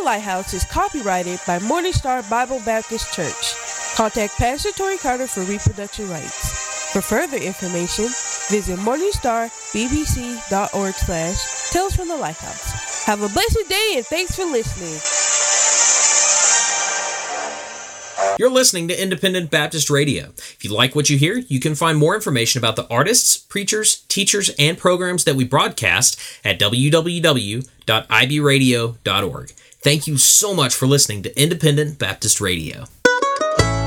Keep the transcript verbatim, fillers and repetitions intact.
Lighthouse is copyrighted by Morning Star Bible Baptist Church. Contact Pastor Tori Carter for reproduction rights. For further information, visit morningstarbbc.org slash Tales from the Lighthouse. Have a blessed day and thanks for listening. You're listening to Independent Baptist Radio. If you like what you hear, you can find more information about the artists, preachers, teachers, and programs that we broadcast at w w w dot i b radio dot org. Thank you so much for listening to Independent Baptist Radio.